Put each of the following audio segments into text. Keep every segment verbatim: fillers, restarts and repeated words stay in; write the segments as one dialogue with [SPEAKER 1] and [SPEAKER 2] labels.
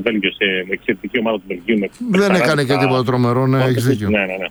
[SPEAKER 1] Βέλγιο, σε εξαιρετική ομάδα του Βελγίου. Με
[SPEAKER 2] δεν έκανε και τίποτα τρομερό, ναι, έχεις δίκιο.
[SPEAKER 1] Ναι, ναι, ναι.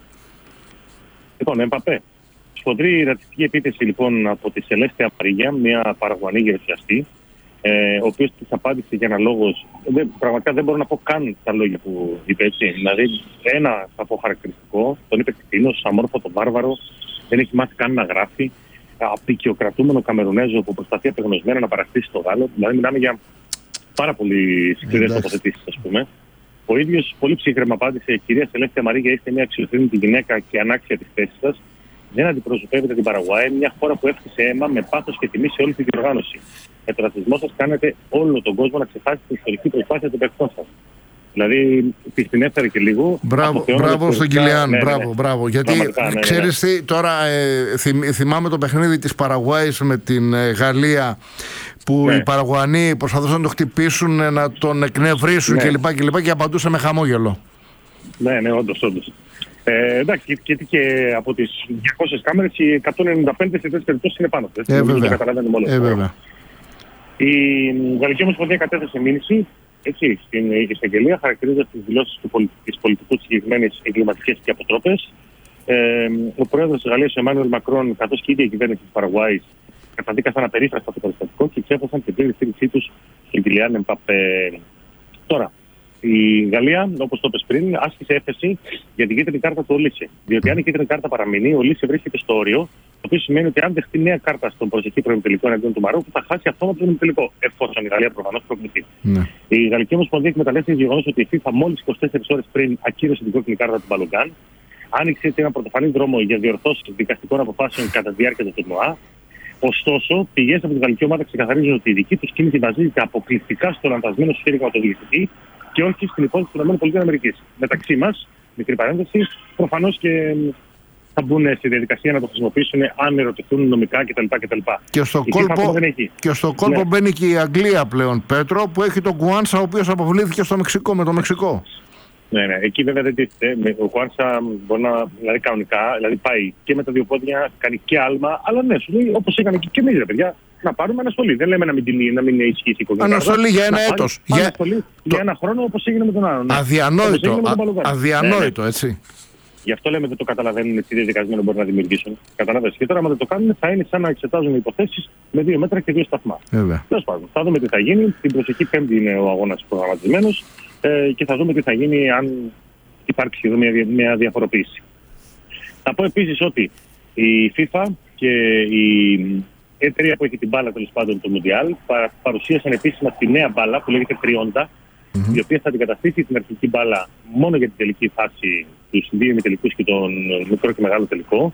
[SPEAKER 1] Λοιπόν, Εμπαπέ. Σφοδρή ρατσιστική επίθεση λοιπόν από τη Σελέστε Αμαρίγια, μια Παραγουανή γερουσιαστή, ε, ο οποίος της απάντησε για ένα λόγο. Πραγματικά δεν μπορώ να πω καν τα λόγια που είπε έτσι. Δηλαδή, ένα θα πω χαρακτηριστικό, τον είπε κτίνος, αμόρφωτο, βάρβαρο, δεν έχει μάθει καν να γράφει. Απεικιοκρατούμενο Καμερουνέζο που προσπαθεί απεγνωσμένα να παραστήσει το Γάλλο. Δηλαδή, μιλάμε για πάρα πολύ σκληρές τοποθετήσεις, ας πούμε. Ο ίδιος πολύ ψύχρεμα απάντησε: κυρία Σελέστε Αμαρίγια, είστε μια αξιοθρύνητη γυναίκα και ανάξια της θέσης σας. Δεν αντιπροσωπεύετε την Παραγουάη, μια χώρα που έφτιαξε αίμα με πάθος και τιμή σε όλη την διοργάνωση. Με τον ρατσισμό σας κάνετε όλο τον κόσμο να ξεχάσει την ιστορική προσπάθεια των παιχτών σας. Δηλαδή, τη την έφερε και λίγο.
[SPEAKER 2] Μπράβο, μπράβο στον Κιλιάν, ναι, ναι, μπράβο, μπράβο. Γιατί ναι, ξέρεις τι, τώρα ε, θυμ, θυμάμαι το παιχνίδι της Παραγουάης με την ε, Γαλλία, που ναι. οι Παραγουανοί προσπαθούσαν να το χτυπήσουν, να τον εκνευρίσουν ναι. κλπ. Και, και, και απαντούσαν με χαμόγελο. Ναι, ναι, όντως, όντως. Ε, εντάξει, και, και από τις διακόσιες κάμερες οι εκατόν ενενήντα πέντε σε τέτοιες περιπτώσεις είναι πάνω. Ε, ε, βέβαια. Ε, βέβαια.
[SPEAKER 1] Η Γαλλική Ομοσπονδία κατέθεσε μήνυση έτσι, στην εισαγγελία, χαρακτηρίζοντας τις δηλώσεις του πολιτικού, της πολιτικού της συγκεκριμένης εγκληματικές και αποτρόπες. Ε, ο πρόεδρος της Γαλλίας, ο Εμμάνουελ Μακρόν, καθώς και η ίδια η κυβέρνηση της Παραγουάης, καταδίκασαν απερίφραστα το περιστατικό και εξέφρασαν την πλήρη στήριξή τους στον Κιλιάν Εμπαπέ. Τώρα, η Γαλλία, όπως το είπες πριν, άσκησε έφεση για την κίτρινη κάρτα του Ολίσε. Διότι αν η κίτρινη κάρτα παραμείνει, ο Ολίσε βρίσκεται στο όριο, το οποίο σημαίνει ότι αν δεχτεί νέα κάρτα στον προσεχή προημιτελικό εναντίον του Μαρόκου, θα χάσει αυτόματα το προημιτελικό, εφόσον η Γαλλία προφανώς προκληθεί. Ναι. Η Γαλλική Ομοσπονδία εκμεταλλεύτηκε το γεγονός ότι η FIFA μόλις είκοσι τέσσερις ώρες πριν ακύρωσε την κόκκινη κάρτα του Μπαλογκάν, άνοιξε έτσι ένα πρωτοφανή δρόμο για διορθώσεις δικαστικών αποφάσεων κατά τη διάρκεια του τουρνουά. Ωστόσο, πηγές από τη γαλλική ομάδα ξεκαθαρίζουν ότι η δική τους κίνηση βασίζεται αποκλειστικά στο λανθασμένο σφύριγμα του διαιτητή και όχι στην υπόθεση των ΗΠΑ. Μεταξύ μας, μικρή παρένθεση, προφανώς και θα μπουν στη διαδικασία να το χρησιμοποιήσουν αν ερωτηθούν νομικά κτλ. κτλ. Και στο η κόλπο,
[SPEAKER 2] και στο κόλπο ναι. μπαίνει και η Αγγλία πλέον, Πέτρο, που έχει τον Κουάνσα, ο οποίος αποβλήθηκε στο Μεξικό, με το Μεξικό.
[SPEAKER 1] Ναι, ναι, εκεί βέβαια δεν τίθεται. Ο Κουάνσα μπορεί να, δηλαδή κανονικά, δηλαδή πάει και με τα δύο πόδια, κάνει και άλμα, αλλά ναι, σου λέει όπως έκανε και, και εμείς, ρε παιδιά, να πάρουμε αναστολή. Δεν λέμε να μην, την, να μην ισχύσει η κόκκινη κάρτα. Αναστολή για ένα έτος. Για... Αναστολή το... για ένα χρόνο όπως έγινε με τον άλλον. Ναι.
[SPEAKER 2] Αδιανόητο, α... αδιανόητο, ναι, ναι. έτσι.
[SPEAKER 1] Γι' αυτό λέμε δεν το καταλαβαίνουν τι διαδικασμένο μπορεί να δημιουργήσουν. Καταλαβαίνεις. Και τώρα, άμα δεν το κάνουν, θα είναι σαν να εξετάζουν υποθέσεις με δύο μέτρα και δύο σταθμά. Τέλος πάντων, θα δούμε τι θα γίνει. Την προσεχή Πέμπτη είναι ο αγώνας προγραμματισμένος ε, και θα δούμε τι θα γίνει αν υπάρξει εδώ μια, μια διαφοροποίηση. Θα πω επίσης ότι η FIFA και η εταιρεία που έχει την μπάλα τέλος πάντων του Μουντιάλ παρουσίασαν επίσημα τη νέα μπάλα που λέγεται τριόντα. Mm-hmm. Η οποία θα αντικαταστήσει την αρχική μπάλα μόνο για την τελική φάση του δύο ημιτελικούς και τον μικρό και μεγάλο τελικό.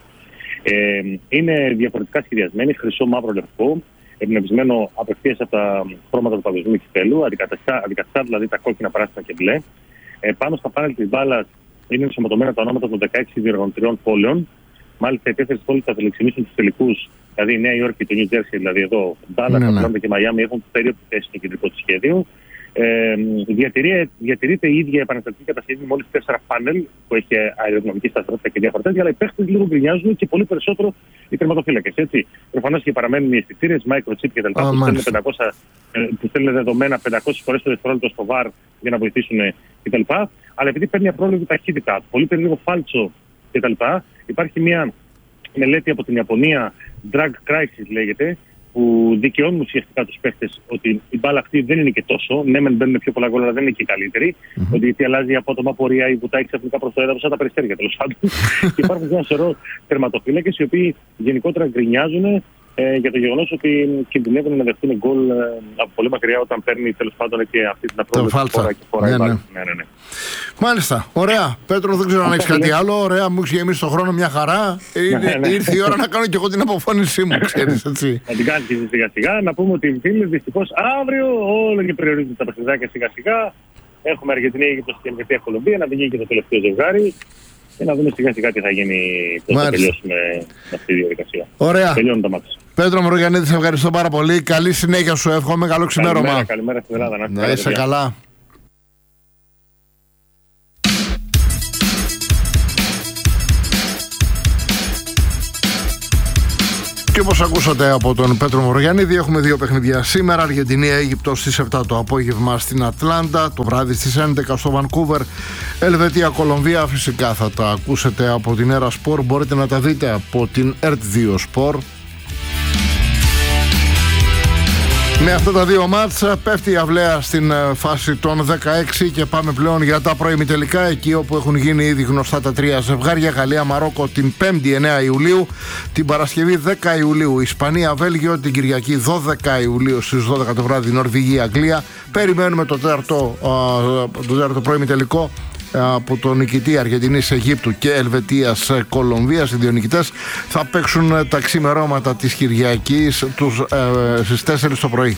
[SPEAKER 1] Ε, είναι διαφορετικά σχεδιασμένη, χρυσό, μαύρο, λευκό, εμπνευσμένο απευθείας από τα χρώματα του παγκοσμίου κυπέλλου, αντικαθιστά δηλαδή τα κόκκινα, πράσινα και μπλε. Ε, πάνω στα πάνελ της μπάλας είναι ενσωματωμένα τα ονόματα των δεκαέξι διοργανωτριών πόλεων. Μάλιστα, οι τέσσερις πόλεις θα τελεξιμήσουν τους τελικούς, δηλαδή η Νέα Υόρκη, το Νιου Τζέρσι, δηλαδή εδώ, Ντάλλας, Ατλάντα και Μαϊάμι έχουν περίπου θέση στο κεντρικό του σχέδιο. Ε, διατηρείται η ίδια επαναστατική κατασκευή με μόλις τέσσερα πάνελ που έχει αεροδυναμική σταθερότητα και διάφορα τέτοια, αλλά οι παίχτες λίγο γκρινιάζουν και πολύ περισσότερο οι τερματοφύλακες. Προφανώς και παραμένουν οι αισθητήρες, microchip κτλ. Oh, που, στέλνουν πεντακόσια, που στέλνουν δεδομένα πεντακόσιες φορές το δευτερόλεπτο στο βαρ για να βοηθήσουν κτλ. Αλλά επειδή παίρνει απρόβλεπτη ταχύτητα, πολύ περίπου φάλτσο κτλ., υπάρχει μια μελέτη από την Ιαπωνία, Drag Crisis λέγεται, που δικαιώνουν ουσιαστικά τους παίχτες ότι η μπάλα αυτή δεν είναι και τόσο. Ναι, μεν μπαίνουν πιο πολλά γκολ, αλλά δεν είναι και η καλύτερη. Mm-hmm. Ότι γιατί αλλάζει απότομα πορεία ή βουτάει ξαφνικά προς το έδαφος, σαν τα περιστέρια τέλος πάντων. Και υπάρχουν ένα σωρό τερματοφύλακες οι οποίοι γενικότερα γκρινιάζουν ε, για το γεγονός ότι κινδυνεύουν να δεχτούν γκολ ε, από πολύ μακριά όταν παίρνει τέλος πάντων και αυτή την απρόβλεπτη φορά και φορά. Ναι, ναι. Ναι, ναι, ναι.
[SPEAKER 2] Μάλιστα. Ωραία. Πέτρο, δεν ξέρω αν έχεις κάτι άλλο. Ωραία, μου έχεις γεμίσει τον χρόνο μια χαρά. Είναι, ναι, ναι. Ήρθε η ώρα να κάνω και εγώ την αποφώνησή μου, ξέρεις, έτσι.
[SPEAKER 1] Να την κάνεις σιγά σιγά. Να πούμε ότι οι φίλοι δυστυχώς αύριο όλο και περιορίζονται τα παιχνιδάκια σιγά σιγά. Έχουμε Αργεντινή, Αίγυπτος και Ελβετία, Κολομβία. Να βγει και το τελευταίο ζευγάρι. Και να δούμε σιγά σιγά τι θα γίνει πώς θα τελειώσουμε με αυτή τη διαδικασία.
[SPEAKER 2] Ωραία.
[SPEAKER 1] Τελειώνει το μάτι.
[SPEAKER 2] Πέτρο Μαυρογιαννίδη, σε ευχαριστώ πάρα πολύ. Καλή συνέχεια σου, εύχομαι. Καλό ξημέρωμα.
[SPEAKER 1] Καλημέρα, καλημέρα στην Ελλάδα.
[SPEAKER 2] Να είσαι καλά. Και όπως ακούσατε από τον Πέτρο Μορογιαννίδη, έχουμε δύο παιχνίδια σήμερα. Αργεντινή-Αίγυπτος στις επτά το απόγευμα στην Ατλάντα, το βράδυ στις έντεκα στο Βανκούβερ. Ελβετία-Κολομβία, φυσικά θα τα ακούσετε από την Έρα Σπορ. Μπορείτε να τα δείτε από την ΕΡΤ δύο Σπορ. Με αυτά τα δύο μάτς πέφτει η αυλαία στην φάση των δεκαέξι και πάμε πλέον για τα προημιτελικά, εκεί όπου έχουν γίνει ήδη γνωστά τα τρία ζευγάρια. Γαλλία-Μαρόκο την πέμπτη εννέα Ιουλίου, την Παρασκευή δέκα Ιουλίου Ισπανία-Βέλγιο, την Κυριακή δώδεκα Ιουλίου στις δώδεκα το βράδυ Νορβηγία-Αγγλία. Περιμένουμε το τέταρτο, το τέταρτο προημιτελικό από τον νικητή Αργεντινής Αιγύπτου και Ελβετίας Κολομβίας. Οι δύο νικητές θα παίξουν τα ξημερώματα της Κυριακής τους, ε, στις τέσσερις το πρωί.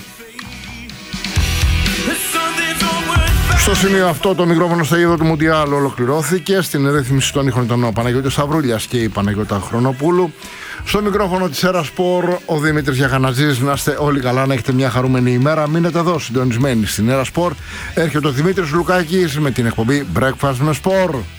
[SPEAKER 2] Στο σημείο αυτό το μικρόφωνο στα γήπεδα του Μουντιάλ ολοκληρώθηκε. Στην ρύθμιση των ήχων ήταν ο Παναγιώτης Σταυρούλιας και η Παναγιώτα Χρονοπούλου. Στο μικρόφωνο της Έρα Σπορ ο Δημήτρης Γιαχανατζής. Να είστε όλοι καλά, να έχετε μια χαρούμενη ημέρα. Μείνετε εδώ συντονισμένοι στην Έρα Σπορ. Έρχεται ο Δημήτρης Λουκάκης με την εκπομπή Breakfast με Sport.